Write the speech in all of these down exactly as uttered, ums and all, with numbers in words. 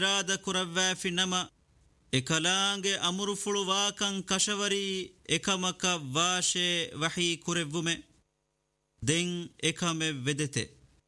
راد كروا في نما إكلانج أمر فلواكن كشوري إكمك واشي وحي كربومي دين إكم بدته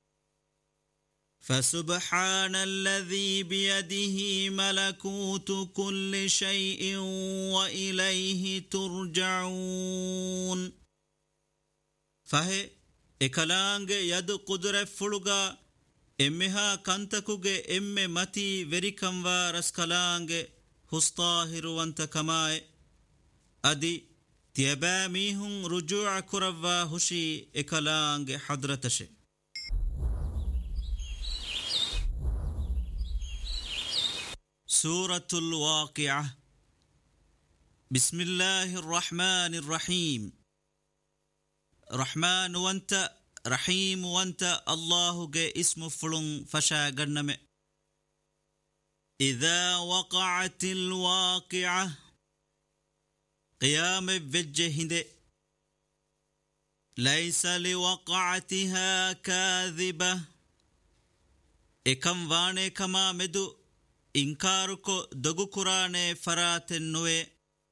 فسبحان الذي بيده ملكوت كل شيء وإليه ترجعون فهي إكلانج يد قدر فلغا إمها كنتكوغ إم متي وريكم ورسكلانج هستاهر وانت كماي أدي تيباميهم رجوع كروا هشي إكلانج حضرتش سورة الواقعة بسم الله الرحمن الرحيم رحمن وانت رحيم وانت الله جاء اسم فلن فشا قرنم إذا وقعت الواقعة قيام بجهد ليس لوقعتها كاذبة إكم واني كما مدو إنكاركو دغو قرآن فرات النوي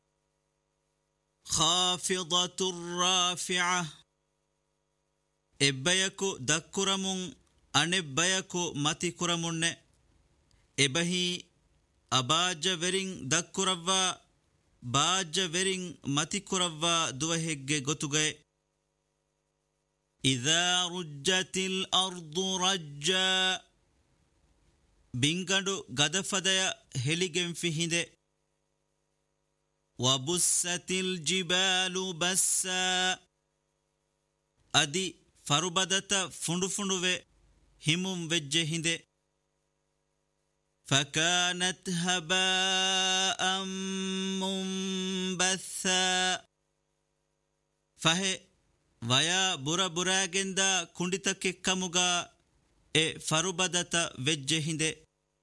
خافضة الرافعة إبايكو دكرمون أن إبايكو ماتي كرمون إبهي أباج ورين دكروا باج ورين ماتي كروا دوهيج غتوغي إذا رجت الأرض رجا بينغدو غدفديا هليجن فيهند وبست الجبال بسا أدي فربدت فندو فندو همم وجهند فكانت هباء منبثا فهي ويا برا برا جندا كندتك كمغا إ فربدت وجهند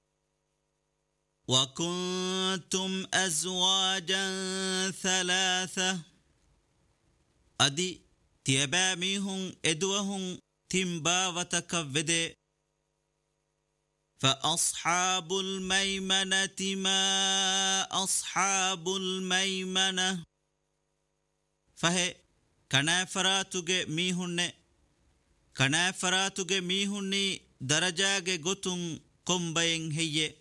وكنتم أزواجا ثلاثة أدي تيباميهم إدوهم تنباوتك ودي فأصحاب الميمنة ما أصحاب الميمنة فهي كنافراتك ميهن كنافراتك ميهن درجاك غتن كمبين هي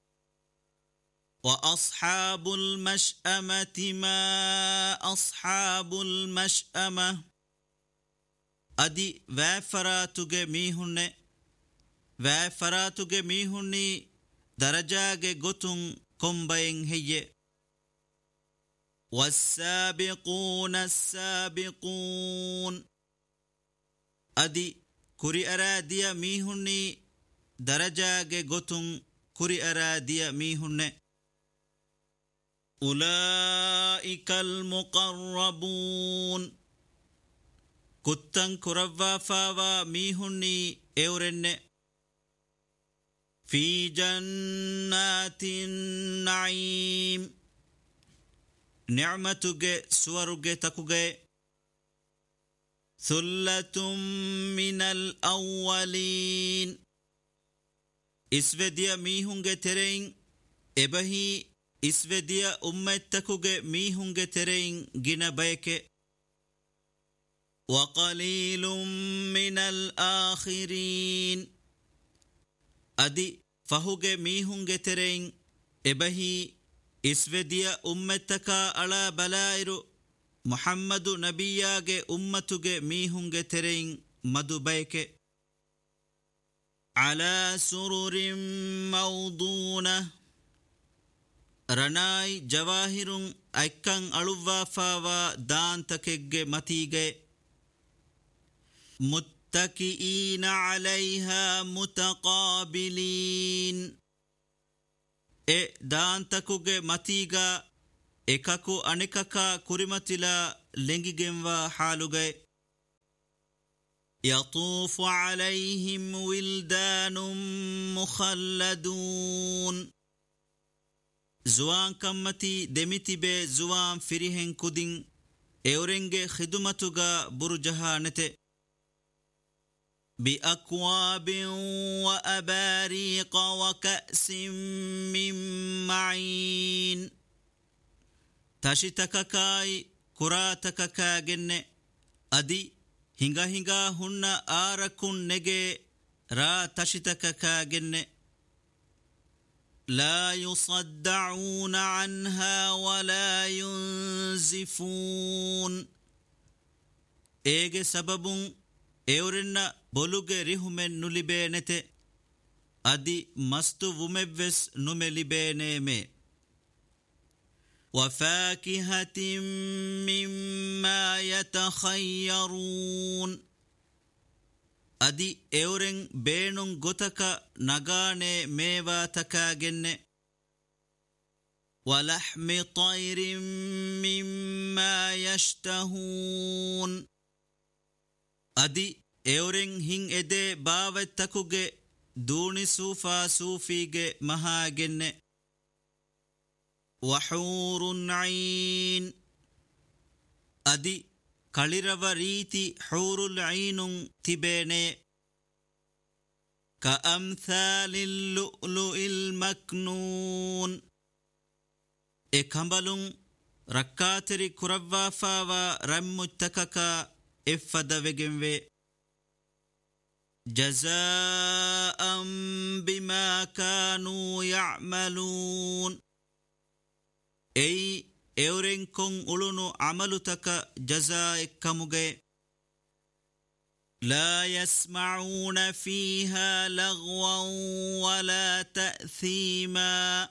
وأصحاب المشأمة ما أصحاب المشأمة أدي وافراتك ميهن وافراتك ميهن درجاك غتن كمبين هي والسابقون السابقون أدي كري أراديا ميهن درجاك غتن كري أراديا ميهن أولئك المقربون كتن كروا فاوا ميهن اورن في جنات النعيم نعمتك سورك تكوك ثلة من الأولين اسوديا ميهن ترين إبهي اسوديا أمتكوك ميهن ترين جنا بيك وقليل من الآخرين أدي فهوغ ميهنغ ترين إبهي إسوديا أمتك على بلاير محمد نبياغ أمتك ميهنغ ترين مدبيك على سرر موضونة رناي جواهر أكن ألوفا فاوا دان تكيغ متيغ متكئين عليها متقابلين إ دان تكوغ متيغا إكاكو أنكاكا كوريمتلا لنجيغنوا حالوغ يطوف عليهم ولدان مخلدون زوان كمتي دمتي بي زوان فريهن كودين اورنگ خدمتوغا برجها نته بأكواب وأباريق وكأس من معين تشتككاي كراتككا جن أدي هنگا هنگا هن آركن نجي را تشتككا جن لا يصدعون عنها ولا ينزفون إيجي سبب إورنا بولوغ ريهمن نلبينته أدي مستو ومبس نملبينيمي وفاكهة مما يتخيرون أدي إورن بينون غتك نغاني ميوا تكاجن ولحم طير مما يشتهون أدي إورن هين إدي باوتكوغي دوني سوفا سوفيغي مهاجن وحور عين أدي كاليروريتي حور العين تبيني كأمثال اللؤلؤ المكنون إكمبلون ركاتري كربافا ورمتككا إفدا وجنوي جزاء بما كانوا يعملون أي إورين كون أولونو عملتك جزاء كمجي لا يسمعون فيها لغوا ولا تأثيما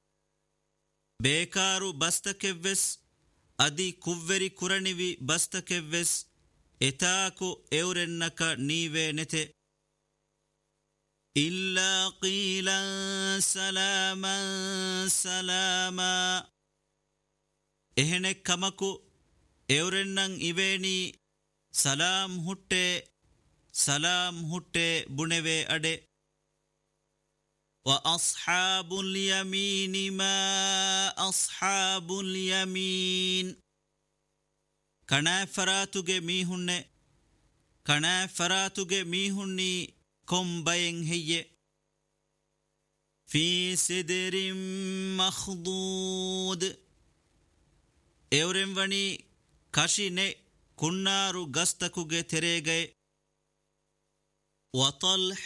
بيكارو بستكفس أدي كوفري كورانيوي بستكفس إتاكو إورنك نيوي نتي إلا قيلا سلاما سلاما إهنك كمكو إورنن إبيني سلام هُتّي سلام هُتّي بُنَوي أدي وأصحاب اليمين ما أصحاب اليمين كنا فراتوغي ميهن كنا فراتوغي ميهني كم بين هي في سدر مخضود إورن وني كاشي نه كنارو غستكوغي تريغي وطلح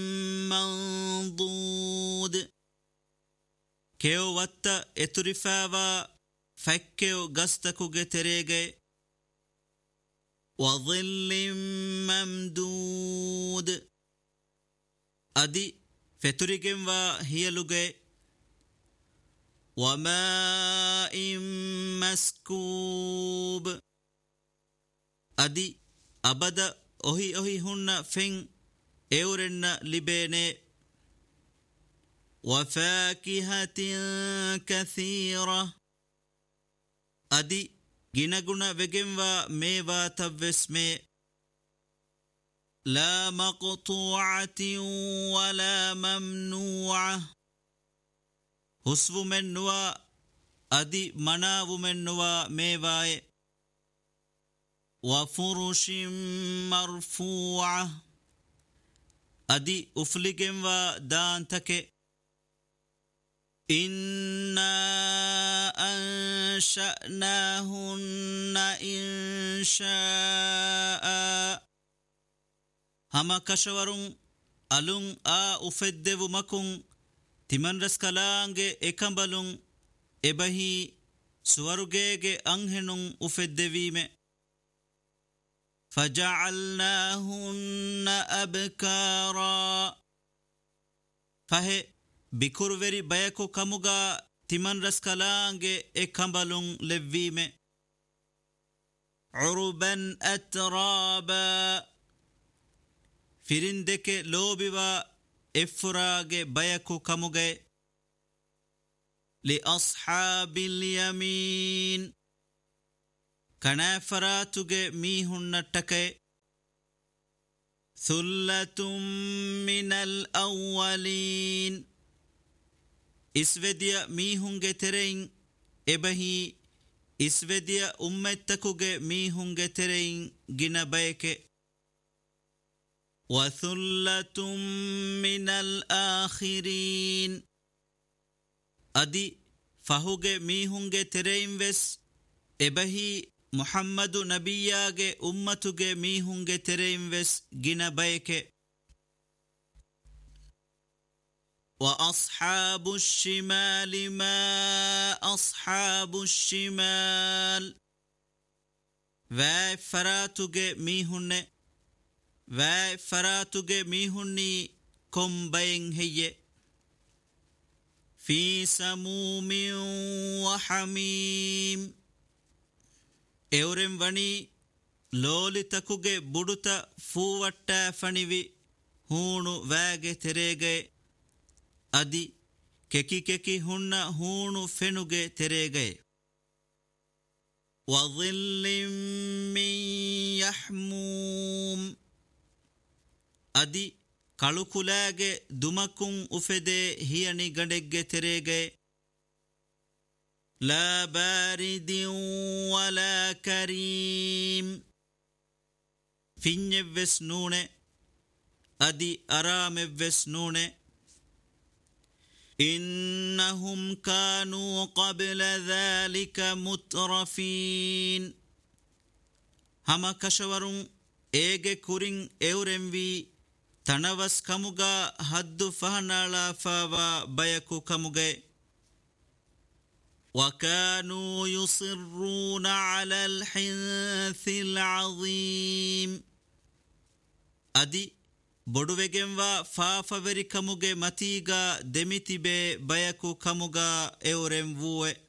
منضود كيو وطا اترفاوا فكيو غستكوغي تريغي وظل ممدود أدي فتريغن وهيلوغي وماء مسكوب أدي أبدا أهي أهي هن فين إورن لبيني وفاكهة كثيرة أدي جنغنا وجنوا ميوا تبسمي لا مقطوعة ولا ممنوعة حسو منوا أدي مناو منوا ميواي وفرش مرفوعة أدي أفلقن ودانتك إنا أنشأناهن إنشاء هما كشورون ألون آ أفدو مكون تمن رسكالانge ekамbalun ebahi suwarugege anhenun ufeddevime فجعلناهن أبكارا فهي بكروفري بيكو كموغا تمن رسكالانge ekамbalun levime عربا أترابا فرندك لوبوا إفراغ بيكو كموغي لأصحاب اليمين كنافراتوغ ميهن نتكي ثلة من الأولين إسوديا ميهنغ ترين إبهي إسوديا أمتكوغ ميهنغ ترين جنبيك وثلة من الآخرين أدي فهوغ ميهونغ ترين وس إبهي محمد نبياغ أمتوغ ميهونغ ترين وس جنا بيك وأصحاب الشمال ما أصحاب الشمال وَي فراتوغ ميهن وَي فراتوغ ميهني كم بين هي في سموم وحميم اورم وني لولي تكوغ بودتا فووٹا فنيوي هونو وَيغ تريغ أدي ككي ككي هن هونو فنوغ تريغ وظل من يحموم أدي كالوكولاغ دمكم أفده هياني غندق تريغ لا بارد ولا كريم فين وسنون أدي أرام وسنون إنهم كانوا قبل ذلك مترفين هما كشورون إيجي كورين إورنوي تنوس كموغا حد فهنالا فاوا بيكو كموغي وكانوا يصرون على الحنث العظيم أدي بودوغنوا فافوري كموغي متيغا دميتيبي بيكو كموغا اورم ووه